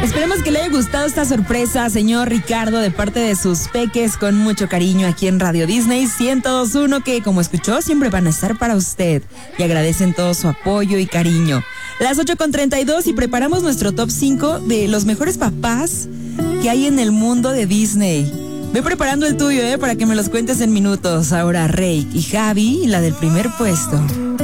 Esperemos que le haya gustado esta sorpresa, señor Ricardo, de parte de sus peques, con mucho cariño aquí en Radio Disney 102.1, que como escuchó, siempre van a estar para usted y agradecen todo su apoyo y cariño. Las 8:32 y preparamos nuestro top 5 de los mejores papás que hay en el mundo de Disney. Ve preparando el tuyo, para que me los cuentes en minutos. Ahora Rey y Javi, la del primer puesto.